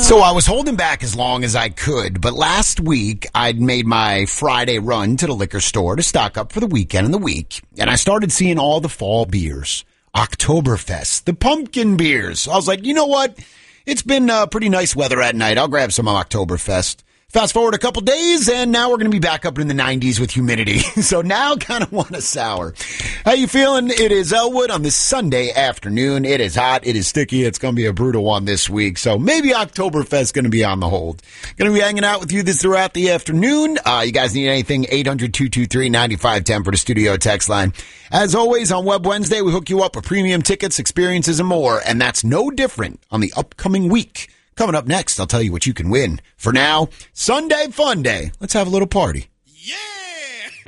So I was holding back as long as I could, but last week I'd made my Friday run to the liquor store to stock up for the weekend and the week, and I started seeing all the fall beers, Oktoberfest, the pumpkin beers. I was like, you know what? It's been pretty nice weather at night. I'll grab some Oktoberfest. Fast forward a couple days, and now we're going to be back up in the 90s with humidity. So now kind of want a sour. How you feeling? It is Elwood on this Sunday afternoon. It is hot. It is sticky. It's going to be a brutal one this week. So maybe Oktoberfest going to be on the hold. Going to be hanging out with you this throughout the afternoon. You guys need anything, 800-223-9510 for the studio text line. As always, on Web Wednesday, we hook you up with premium tickets, experiences, and more. And that's no different on the upcoming week. Coming up next, I'll tell you what you can win. For now, Sunday Fun Day. Let's have a little party. Yeah!